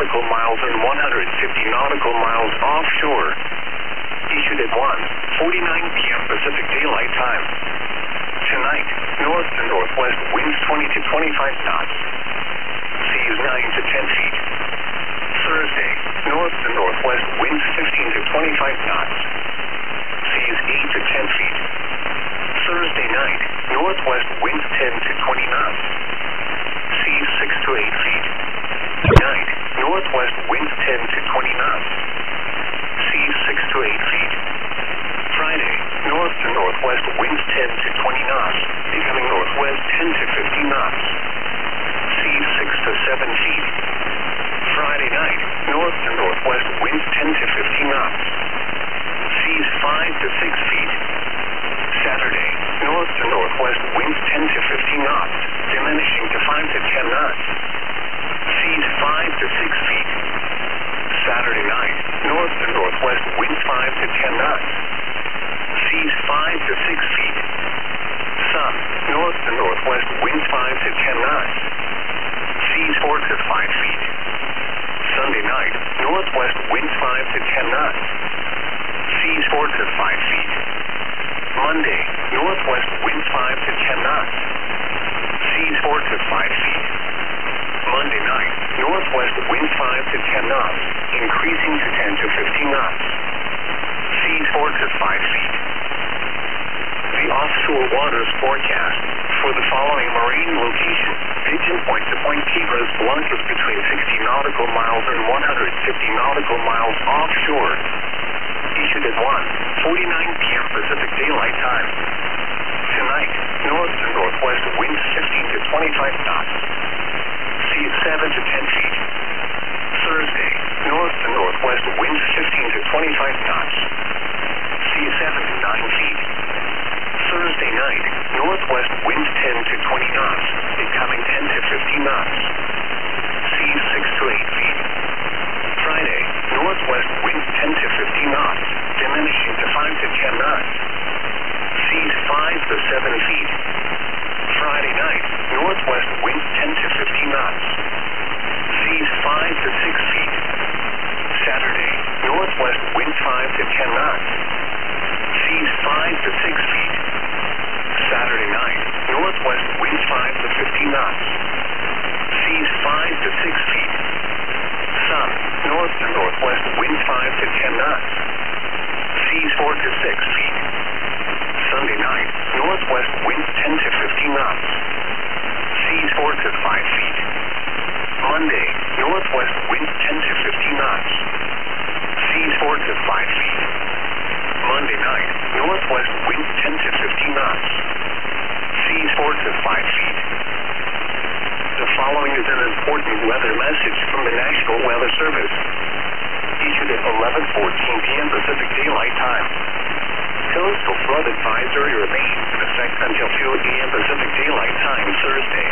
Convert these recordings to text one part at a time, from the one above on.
nautical miles and 150 nautical miles offshore. Issued at 1:49 p.m. Pacific Daylight Time. Tonight, north to northwest winds 20 to 25 knots. Seas 9 to 10 feet. Thursday, north to northwest winds 15 to 25 knots. Seas 8 to 10 feet. Thursday night, northwest winds 10 to 20 knots. Seas 6 to 8 feet. Tonight, northwest winds 10 to 20 knots. Seas 6 to 8 feet. Friday, north to northwest winds 10 to 20 knots, becoming northwest 10 to 15 knots. Seas 6 to 7 feet. Friday night, north to northwest winds 10 to 15 knots. Seas 5 to 6 feet. Saturday, north to northwest winds 10 to 15 knots, diminishing to 5 to 10 knots. Seas 5 to 6 feet. Saturday night, north to northwest winds 5 to 10 knots. Seas 5 to 6 feet. Sun, north to northwest winds 5 to 10 knots. Seas 4 to 5 feet. Sunday night, northwest winds 5 to 10 knots. Seas 4 to 5 feet. Monday, northwest winds 5 to 10 knots. Seas 4 to 5 feet. Monday night, northwest winds 5 to 10 knots, increasing to 10 to 15 knots. Seas 4 to 5 feet. The offshore waters forecast for the following marine locations: Pigeon Point to Point Tigres Blancas between 60 nautical miles and 150 nautical miles offshore. Issued at 1:49 p.m. Pacific Daylight Time. Tonight, north to northwest winds 15 to 25 knots. Seas 7 to 10 feet. Thursday, north to northwest winds 15 to 25 knots. Seas 7 to 9 feet. Thursday night, northwest winds 10 to 20 knots, becoming 10 to 15 knots. Seas 6 to 8 feet. Friday, northwest winds 10 to 15 knots, diminishing to 5 to 10 knots. Seas 5 to 7 feet. Friday night, northwest winds 10 to 15 knots. Seas 5 to 6 feet. Saturday, northwest winds 5 to 10 knots. Seas 5 to 6 feet. Saturday night, northwest winds 5 to 15 knots. Seas 5 to 6 feet. Sun, north to northwest winds 5 to 10 knots. Seas 4 to 6 feet. Sunday night, northwest winds 10 to 15 knots. Seas 4 to 5 feet. Monday, northwest winds 10 to 15 knots. Seas 4 to 5 feet. Monday night, northwest winds 10 to 15 knots. Seas 4 to 5 feet. The following is an important weather message from the National Weather Service. Issued at 11:14 p.m. Pacific Daylight Time. Coastal flood advisory remains in effect until 2 a.m. Pacific Daylight Time Thursday.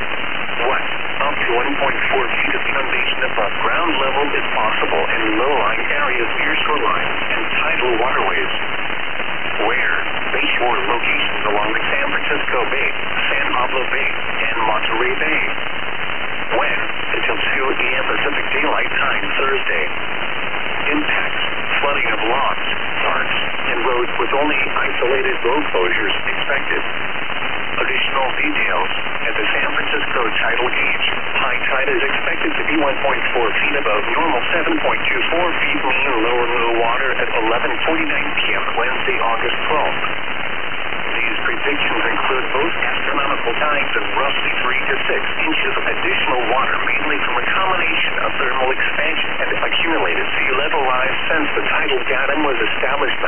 Up to 1.4 feet of inundation above ground level is possible in low-lying areas near shoreline and tidal waterways. Where? Bayshore locations along the San Francisco Bay, San Pablo Bay, and Monterey Bay. When? Until 2 a.m. Pacific Daylight Time Thursday. Impacts: flooding of lots, parks, and roads with only isolated road closures expected. Additional details: at the San Francisco tidal gauge, high tide is expected to be 1.4 feet above normal, 7.24 feet mean low water at 11:49 p.m. Wednesday, August 12th. These predictions include both astronomical tides of roughly 3 to 6 inches of additional water, mainly from a combination of thermal expansion and accumulated sea level rise since the tidal datum was established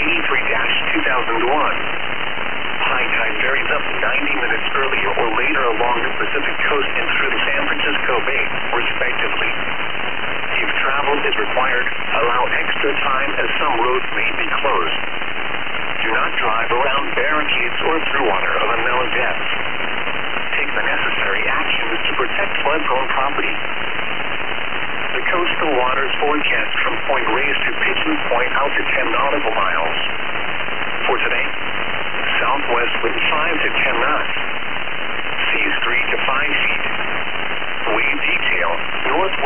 1983-2001. High tide varies up to 90 minutes earlier or later along the Pacific coast and through the San Francisco Bay, respectively. If travel is required, allow extra time as some roads may be closed. Do not drive around barricades or through water of unknown depth. Take the necessary actions to protect flood-prone property. The coastal waters forecast from Point Reyes to Pigeon Point out to 10 nautical miles. For today, southwest wind 5 to 10 knots. Seas 3 to 5 feet. Wave detail, northwest.